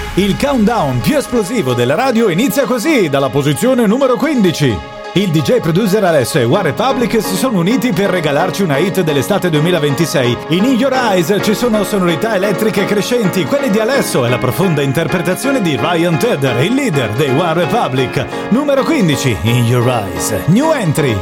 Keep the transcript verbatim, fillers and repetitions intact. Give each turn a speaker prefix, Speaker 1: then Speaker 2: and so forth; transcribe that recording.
Speaker 1: Il countdown più esplosivo della radio inizia così, dalla posizione numero quindici. Il D J producer Alesso e One Republic si sono uniti per regalarci una hit dell'estate duemilaventisei. In In Your Eyes ci sono sonorità elettriche crescenti, quelle di Alesso e la profonda interpretazione di Ryan Tedder, il leader dei One Republic. Numero quindici, In Your Eyes, new entry.